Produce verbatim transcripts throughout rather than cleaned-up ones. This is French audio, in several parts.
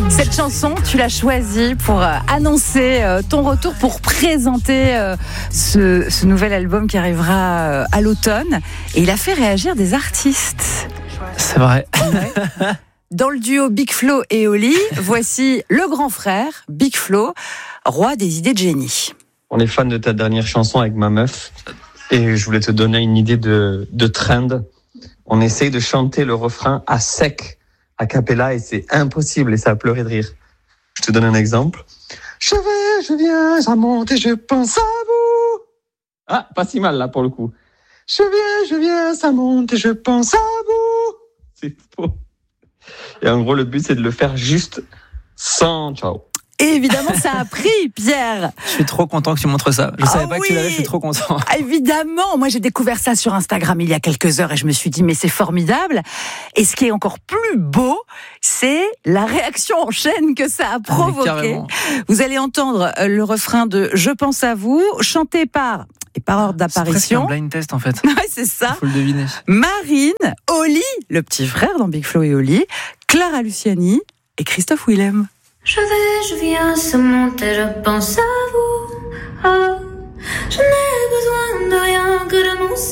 Cette chanson, tu l'as choisie pour euh, annoncer euh, ton retour, pour présenter euh, ce, ce nouvel album qui arrivera euh, à l'automne. Et il a fait réagir des artistes. C'est vrai. Ouais. Dans le duo Big Flo et Oli, voici le grand frère, Big Flo, roi des idées de génie. On est fan de ta dernière chanson avec ma meuf et je voulais te donner une idée de, de trend. On essaye de chanter le refrain à sec, a cappella, et c'est impossible et ça a pleuré de rire. Je te donne un exemple. Je vais, je viens, ça monte et je pense à vous. Ah, pas si mal là pour le coup. Je viens, je viens, ça monte et je pense à vous. C'est faux. Et en gros, le but, c'est de le faire juste sans ciao. Et évidemment, ça a pris, Pierre. Je suis trop content que tu montres ça. Je Ah savais pas oui. que tu l'avais, je suis trop content. Évidemment, moi j'ai découvert ça sur Instagram il y a quelques heures et je me suis dit mais c'est formidable. Et ce qui est encore plus beau, c'est la réaction en chaîne que ça a provoqué. Ah, vous allez entendre le refrain de Je pense à vous, chanté par, et par ordre d'apparition. C'est presque un blind test en fait. Ouais, c'est ça. Faut le deviner. Marine, Oli, le petit frère dans Big Flo et Oli, Clara Luciani et Christophe Willem. Je vais, je viens, ça monte et je pense à vous. Oh, je n'ai besoin de rien que de mon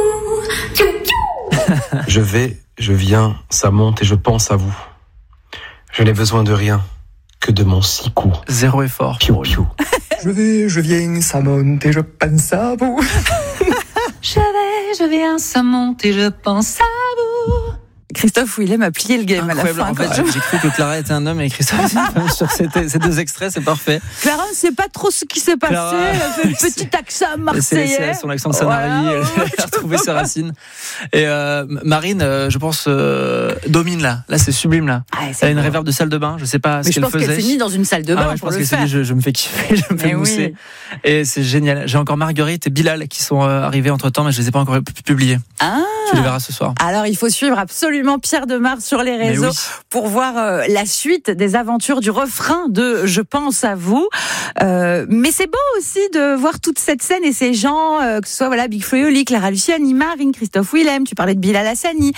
secours. Je vais, je viens, ça monte et je pense à vous. Je n'ai besoin de rien que de mon six coups. Zéro effort. Piou, piou. Je vais, je viens, ça monte et je pense à vous. Je vais, je viens, ça monte et je pense à vous. Christophe Willem a plié le game Incroyable. à la fin. En fait, j'ai, j'ai cru que Clara était un homme et Christophe sur ces, ces deux extraits, c'est parfait. Clara ne sait pas trop ce qui s'est passé. Clara, elle a fait une petite accent marseillais. C'est son accent de Sanary, Voilà. elle a retrouvé ses racines. Et euh, Marine, euh, je pense, euh, domine là. Là, c'est sublime là. Ah, Elle a une réverb de salle de bain. Je sais pas Mais ce je qu'elle pense faisait. qu'elle s'est mise dans une salle de bain ah ouais, je pour pense le qu'elle s'est faire. dit, je, je me fais kiffer, je me fais Mais mousser. oui. Et c'est génial. J'ai encore Marguerite et Bilal qui sont euh, arrivés entre temps, mais je les ai pas encore publiés. Ah. Tu les verras ce soir. Alors, il faut suivre absolument Pierre Demar sur les réseaux oui. pour voir euh, la suite des aventures du refrain de Je pense à vous. Euh, mais c'est beau aussi de voir toute cette scène et ces gens, euh, que ce soit voilà, Big Flo et Oli, Clara Luciani, Marine, Christophe Willem, tu parlais de Bilal Hassani,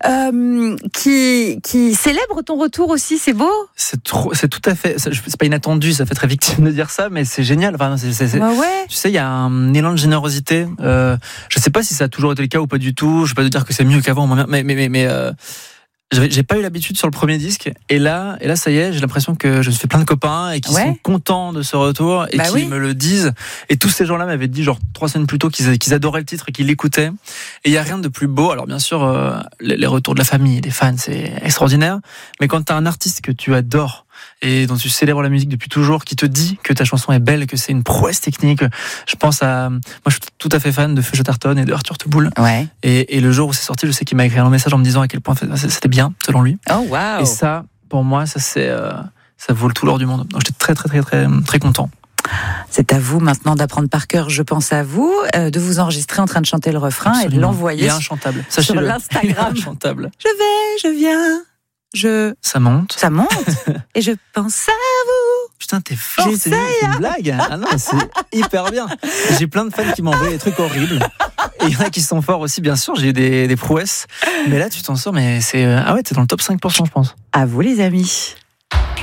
euh, qui, qui célèbrent ton retour aussi, c'est beau. C'est trop, c'est tout à fait, c'est pas inattendu, ça fait très victime de dire ça, mais c'est génial. Enfin, c'est, c'est, c'est, bah ouais. Tu sais, il y a un élan de générosité. Euh, je sais pas si ça a toujours été le cas ou pas du tout. Je vais pas te dire que c'est mieux qu'avant, mais mais mais, mais euh, J'ai, j'ai pas eu l'habitude sur le premier disque, et là, et là, ça y est, j'ai l'impression que je me suis fait plein de copains et qui ouais. sont contents de ce retour et bah qui oui. me le disent. Et tous ces gens-là m'avaient dit, genre trois semaines plus tôt, qu'ils, qu'ils adoraient le titre et qu'ils l'écoutaient. Et il y a rien de plus beau. Alors bien sûr, euh, les, les retours de la famille, des fans, c'est extraordinaire. Mais quand t'as un artiste que tu adores et dont tu célèbres la musique depuis toujours, qui te dit que ta chanson est belle, que c'est une prouesse technique. Je pense à, moi, je suis tout à fait fan de Feu Chatterton et de Arthur Teboul. Ouais. Et, et le jour où c'est sorti, je sais qu'il m'a écrit un message en me disant à quel point c'était bien, selon lui. Oh waouh. Et ça, pour moi, ça c'est, euh, ça vaut le tout l'or du monde. Donc j'étais très, très, très, très, très content. C'est à vous maintenant d'apprendre par cœur Je pense à vous, euh, de vous enregistrer en train de chanter le refrain. Absolument. Et de l'envoyer. Il est inchantable. Sachez-le. Sur l'Instagram. Il est inchantable. Je vais, je viens. Je... Ça monte. Ça monte. Et je pense à vous. Putain, t'es fort, c'est une, c'est une blague. Ah non, c'est hyper bien. J'ai plein de fans qui m'envoient des trucs horribles. Et il y en a qui sont forts aussi, bien sûr. J'ai eu des, des prouesses. Mais là, tu t'en sors, mais c'est. Ah ouais, t'es dans le top cinq pour cent, je pense. À vous, les amis.